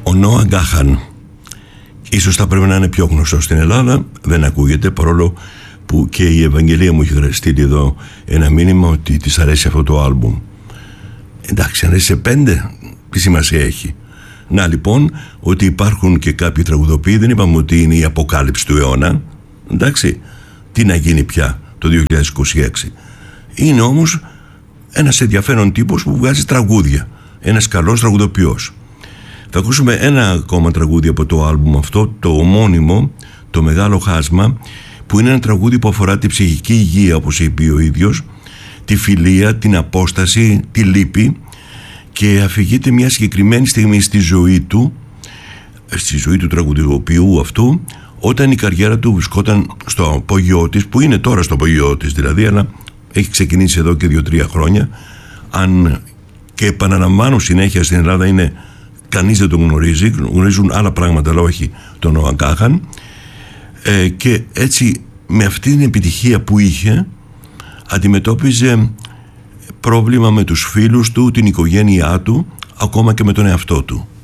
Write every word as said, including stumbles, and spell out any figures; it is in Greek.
Ο Νόα Γκάχαν ίσως θα πρέπει να είναι πιο γνωστό στην Ελλάδα, δεν ακούγεται, παρόλο που και η Ευαγγελία μου έχει στείλει εδώ ένα μήνυμα ότι της αρέσει αυτό το άλμπουμ. Εντάξει, αν αρέσει σε πέντε, τι σημασία έχει? Να λοιπόν, ότι υπάρχουν και κάποιοι τραγουδοποιοί, δεν είπαμε ότι είναι η αποκάλυψη του αιώνα, εντάξει, τι να γίνει πια το δύο χιλιάδες είκοσι έξι. Είναι όμως ένας ενδιαφέρον τύπος που βγάζει τραγούδια, ένας καλός τραγουδοποιός. Θα ακούσουμε ένα ακόμα τραγούδι από το άλμπουμ αυτό, το ομώνυμο, το Μεγάλο Χάσμα, που είναι ένα τραγούδι που αφορά τη ψυχική υγεία, όπως είπε ο ίδιος, τη φιλία, την απόσταση, τη λύπη, και αφηγείται μια συγκεκριμένη στιγμή στη ζωή του, στη ζωή του τραγουδοποιού αυτού, όταν η καριέρα του βρισκόταν στο απόγειό της, που είναι τώρα στο απόγειό της δηλαδή, αλλά έχει ξεκινήσει εδώ και δύο-τρία χρόνια. Αν και επαναλαμβάνω συνέχεια, στην Ελλάδα είναι, κανείς δεν τον γνωρίζει, γνωρίζουν άλλα πράγματα, αλλά όχι τον Νόα Γκάχαν. Ε, και έτσι, με αυτή την επιτυχία που είχε, αντιμετώπιζε πρόβλημα με τους φίλους του, την οικογένειά του, ακόμα και με τον εαυτό του.